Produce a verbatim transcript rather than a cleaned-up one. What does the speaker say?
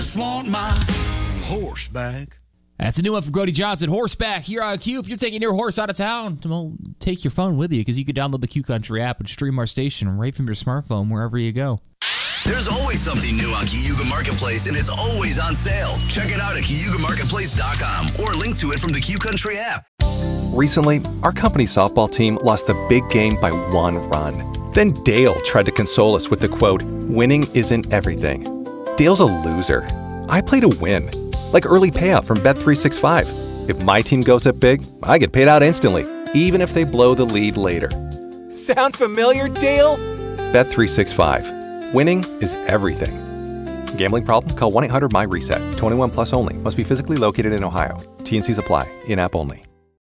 Just want my horse back. That's a new one from Grody Johnson. Horseback here on Q. If you're taking your horse out of town, well, take your phone with you because you can download the Q Country app and stream our station right from your smartphone wherever you go. There's always something new on Cayuga Marketplace, and it's always on sale. Check it out at cayuga marketplace dot com or link to it from the Q Country app. Recently, our company softball team lost the big game by one run. Then Dale tried to console us with the quote, "Winning isn't everything." Dale's a loser. I play to win. Like early payout from Bet three sixty-five. If my team goes up big, I get paid out instantly, even if they blow the lead later. Sound familiar, Dale? Bet three sixty-five. Winning is everything. Gambling problem? Call one eight hundred M Y RESET. twenty-one plus only. Must be physically located in Ohio. T and C's apply. In-app only.